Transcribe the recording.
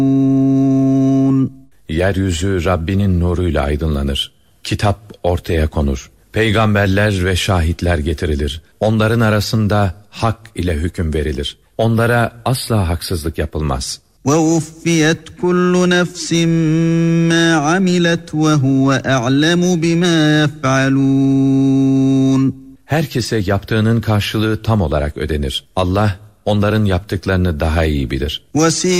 Yeryüzü Rabbinin nuruyla aydınlanır. Kitap ortaya konur. Peygamberler ve şahitler getirilir. Onların arasında hak ile hüküm verilir. Onlara asla haksızlık yapılmaz. وَوُفِّيَتْ كُلُّ نَفْسٍ مَّا عَمِلَتْ وَهُوَ أَعْلَمُ بِمَا يَفْعَلُونَ. Herkese yaptığının karşılığı tam olarak ödenir. Allah onların yaptıklarını daha iyi bilir.